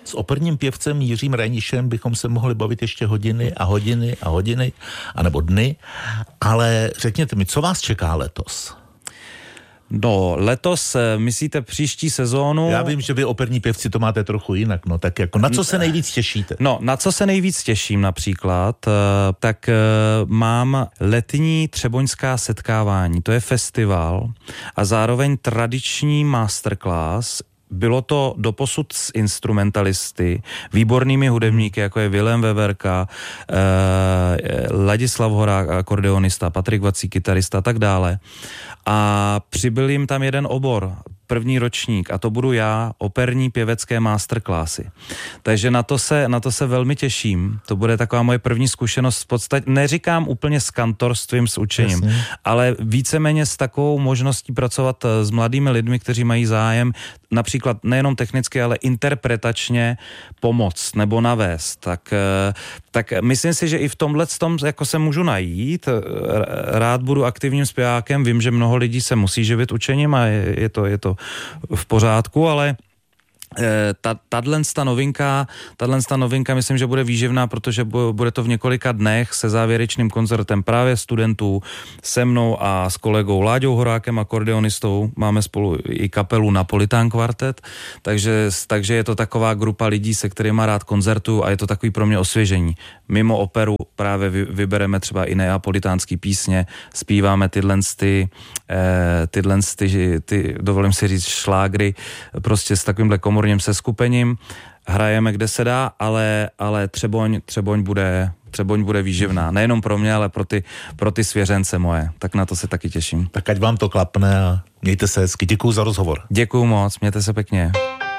S operním pěvcem Jiřím Reinišem bychom se mohli bavit ještě hodiny a hodiny a hodiny, anebo dny, ale řekněte mi, co vás čeká letos? No, letos, myslíte příští sezónu? Já vím, že vy operní pěvci to máte trochu jinak, no tak jako na co se nejvíc těšíte? No, na co se nejvíc těším například, tak mám letní třeboňská setkávání, to je festival a zároveň tradiční masterclass. Bylo to doposud s instrumentalisty, výbornými hudebníky, jako je Vilém Veverka, Ladislav Horák, akordeonista, Patrik Vací, kytarista a tak dále. A přibyl jim tam jeden obor, první ročník, a to budu já, operní pěvecké masterclassy. Takže na to se velmi těším. To bude taková moje první zkušenost v podstatě, neříkám úplně s kantorstvím, s učením, jasně, ale víceméně s takovou možností pracovat s mladými lidmi, kteří mají zájem například nejenom technicky, ale interpretačně pomoct nebo navést. Tak myslím si, že i v tomhletom jako se můžu najít. Rád budu aktivním zpěvákem, vím, že mnoho lidí se musí živit učením a je to v pořádku, ale tato novinka myslím, že bude výživná, protože bude to v několika dnech se závěrečným koncertem právě studentů, se mnou a s kolegou Láďou Horákem, akordeonistou. Máme spolu i kapelu Napolitán kvartet, takže je to taková grupa lidí, se kterýma rád koncertuju a je to takový pro mě osvěžení. Mimo operu právě vybereme třeba i neapolitánský písně, zpíváme tyhle dovolím si říct šlágry, prostě s takovýmhle komorním seskupením, hrajeme kde se dá, ale Třeboň bude výživná. Nejenom pro mě, ale pro ty svěřence moje. Tak na to se taky těším. Tak ať vám to klapne a mějte se hezky. Děkuju za rozhovor. Děkuju moc, mějte se pěkně.